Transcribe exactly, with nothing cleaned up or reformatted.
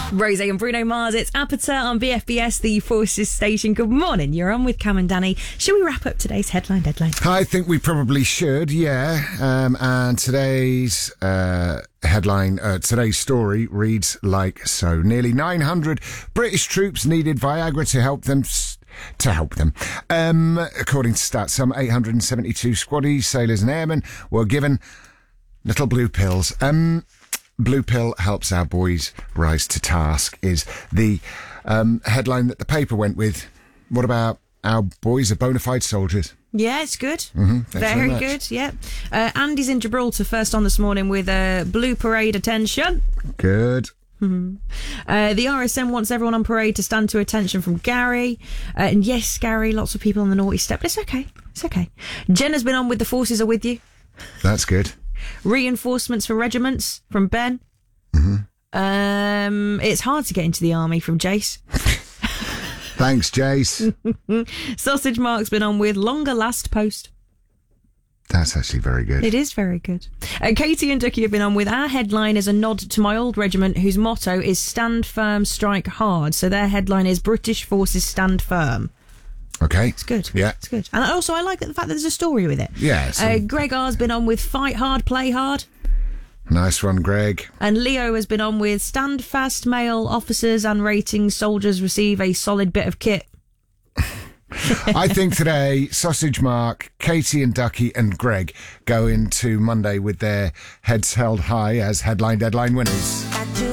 Rose and Bruno Mars, it's Appetite on B F B S, the Forces station. Good morning, you're on with Cam and Danny. Shall we wrap up today's headline deadline? I think we probably should, yeah. Um, and today's uh, headline, uh, today's story reads like so. Nearly nine hundred British troops needed Viagra to help them... S- To help them. Um, according to stats, some eight hundred seventy-two squaddies, sailors and airmen were given little blue pills. Um, blue pill helps our boys rise to task is the um, headline that the paper went with. What about our boys are bona fide soldiers? Yeah, it's good. Mm-hmm. Very good, yeah. Uh, Andy's in Gibraltar first on this morning with a uh, blue parade attention. Good. Mm-hmm. Uh, the R S M wants everyone on parade to stand to attention from Gary. Uh, and yes, Gary, lots of people on the naughty step, but it's okay. It's okay. Jen has been on with the forces are with you. That's good. Reinforcements for regiments from Ben. Mm-hmm. Um, it's hard to get into the army from Jace. Thanks, Jace. Sausage Mark's been on with longer last post. That's actually very good. It is very good. Uh, Katie and Ducky have been on with our headline is a nod to my old regiment whose motto is stand firm, strike hard. So their headline is British Forces Stand Firm. Okay. It's good. Yeah. It's good. And also I like the fact that there's a story with it. Yeah. So Uh, Greg R's been on with fight hard, play hard. nice one, Greg. And Leo has been on with stand fast, male officers and ratings soldiers receive a solid bit of kit. I think today, Sausage Mark, Katie and Ducky and Greg go into Monday with their heads held high as headline deadline winners.